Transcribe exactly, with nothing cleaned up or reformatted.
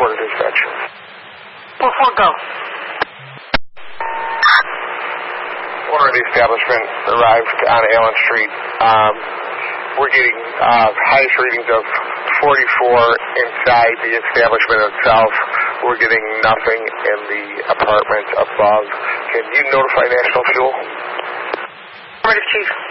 Quarter dispatch. four four, go. Owner of the establishment arrived on Allen Street. Um, we're getting uh, highest readings of forty-four inside the establishment itself. We're getting nothing in the apartment above. Can you notify National Fuel? Affirmative, Chief.